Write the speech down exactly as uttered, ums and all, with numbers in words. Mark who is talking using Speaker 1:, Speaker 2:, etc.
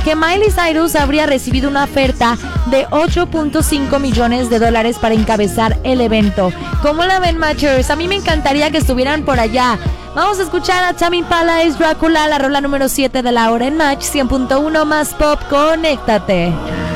Speaker 1: que Miley Cyrus habría recibido una oferta de ocho punto cinco millones de dólares para encabezar el evento. ¿Cómo la ven, Matchers? A mí me encantaría que estuvieran por allá. Vamos a escuchar a Tame Impala, Es Drácula, la rola número siete de la hora en Match cien punto uno más pop. Conéctate.